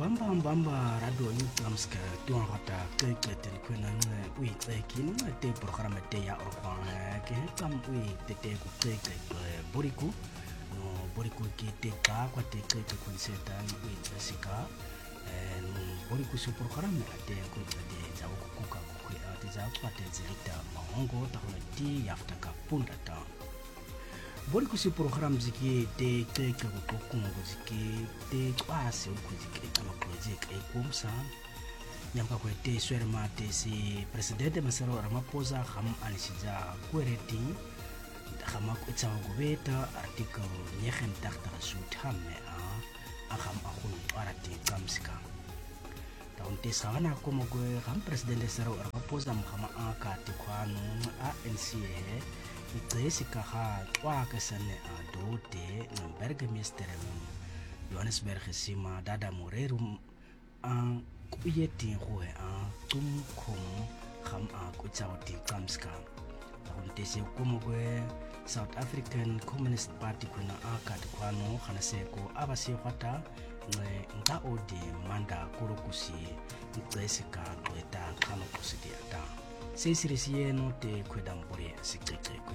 bamba radio yutlamska tuangata keketen kunan ui tsekin te program te ya orkwang ke tam ui te ku keke boriku no boriku ki te ka kwa te keke kunsetan ui tsika en boriku su program te ku te jaw kuka ku te jaw kwa te zilita mahongo ta ti yafta ka punda ta boriku su program ziki te keke ku kungo ziki te kwase ku ziki kama project e kumsa nyamka kwete swerma te si presidente Masero Ramaphosa kham anisija kwereti khama kwetsa gubeta article nyekhen takta suthamme a kham akhun arati kamska taunte sana komo kwe kham presidente Masero Ramaphosa khama aka tikhwanu ANC itsesi ka ha twa ka sane a dote ngamberge mister Johannesburg sima dada morerum an kuyeti hoe an tum kom kham a kuchawti kamska taunte se komo kwe South African Communist Party kuna akat kwano khanase ko abase khata nga odi manda kurukusi itsesi ka kweta khano kusidiata seisirisiye no te kwedambore sikekekwe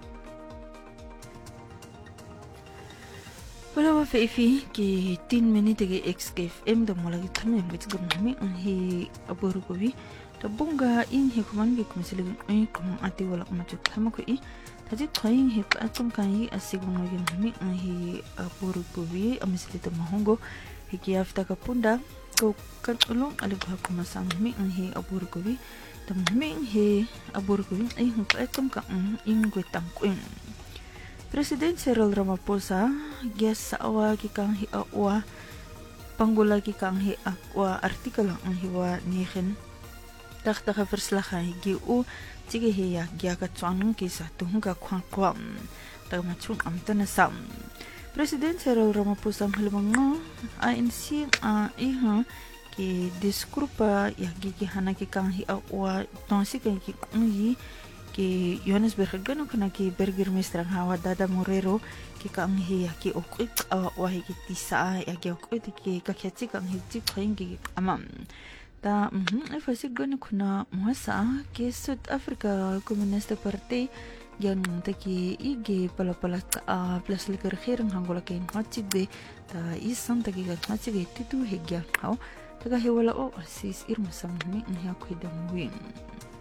wala wa fi ki 10 minute ke XFM da mola ki thamme mit gummi hi aboru ko bi ta bunga in hi kuman bi kumsile ai kum ati wala ma chu thama ko i ta ji thaing hi atum kan hi asigun no yim mi hi aboru ko bi amisile ta mahongo hi ki afta ka punda ko kan ulong ali ba kuma sang mi hi aboru ko bi ta mi hi aboru ko bi ai hu atum ka in go tang kuin President Cyril Ramaphosa guest sa awa kikang hi awa panggula kikang hi akwa artikel ang hiwa nihin takta ka verslagen hi u tige hi ya gya ka tsanung kisa tuhunga kwang tagmachun amtana sam President Cyril Ramaphosa halmang ANC iha ki diskurpa ya gigi hana kikang hi awa tonsi kan ki ki Johannesburg gano kana ki burgemeester hawa dada morero ki kang hi ki okwit wa hi ki tisa ya ki okwit ki kakhati kang hi ti khing ki amam ta fasik gano kuna muasa ki South Africa Communist Party yang taki ige pala plus le regering hangola ki ngachide ta isan taki ngachide titu hegya haw taga hi wala o sis irma samni hi akwida muwin